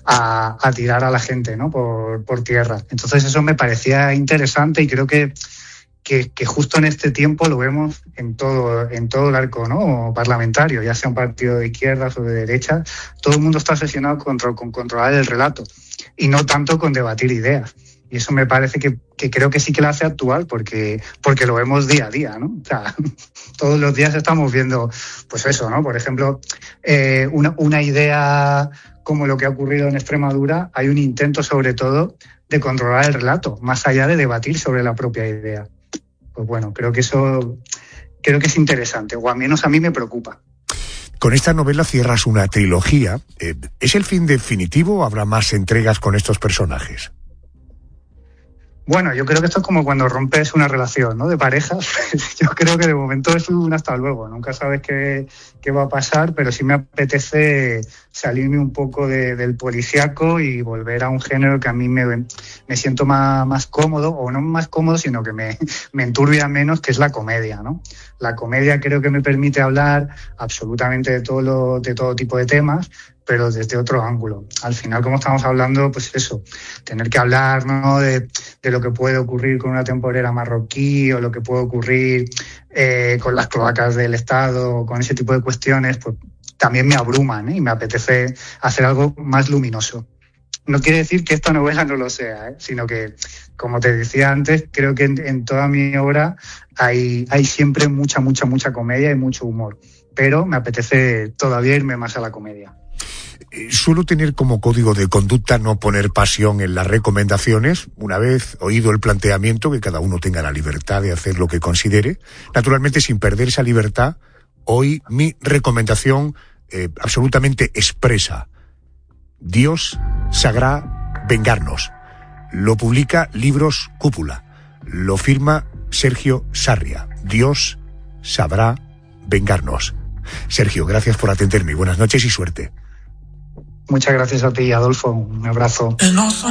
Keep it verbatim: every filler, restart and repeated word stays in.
a, a tirar a la gente, ¿no? por, por tierra. Entonces eso me parecía interesante y creo que Que, que justo en este tiempo lo vemos en todo en todo el arco, ¿no? parlamentario, ya sea un partido de izquierdas o de derechas, todo el mundo está obsesionado con, con controlar el relato y no tanto con debatir ideas. Y eso me parece que, que creo que sí que la hace actual porque, porque lo vemos día a día, ¿no? O sea, todos los días estamos viendo, pues eso, ¿no? Por ejemplo, eh, una, una idea como lo que ha ocurrido en Extremadura, hay un intento sobre todo de controlar el relato, más allá de debatir sobre la propia idea. Pues bueno, creo que eso creo que es interesante, o al menos a mí me preocupa. Con esta novela cierras una trilogía. ¿Es el fin definitivo o habrá más entregas con estos personajes? Bueno, yo creo que esto es como cuando rompes una relación, ¿no? De pareja. Yo creo que de momento es un hasta luego. Nunca sabes qué, qué va a pasar, pero sí me apetece salirme un poco de, del policíaco y volver a un género que a mí me, me siento más, más cómodo, o no más cómodo, sino que me, me enturbia menos, que es la comedia, ¿no? La comedia creo que me permite hablar absolutamente de todo, lo, de todo tipo de temas, pero desde otro ángulo. Al final, como estamos hablando, pues eso, tener que hablar, ¿no? de, de lo que puede ocurrir con una temporera marroquí o lo que puede ocurrir eh, con las cloacas del Estado, con ese tipo de cuestiones, pues también me abruman, ¿eh? Y me apetece hacer algo más luminoso. No quiere decir que esta novela no lo sea, ¿eh? Sino que, como te decía antes, creo que en, en toda mi obra hay, hay siempre mucha, mucha, mucha comedia y mucho humor. Pero me apetece todavía irme más a la comedia. Suelo tener como código de conducta no poner pasión en las recomendaciones. Una vez oído el planteamiento, que cada uno tenga la libertad de hacer lo que considere, naturalmente sin perder esa libertad, hoy mi recomendación eh, absolutamente expresa. Dios sabrá vengarnos. Lo publica Libros Cúpula. Lo firma Sergio Sarria. Dios sabrá vengarnos. Sergio, gracias por atenderme. Buenas noches y suerte. Muchas gracias a ti, Adolfo. Un abrazo.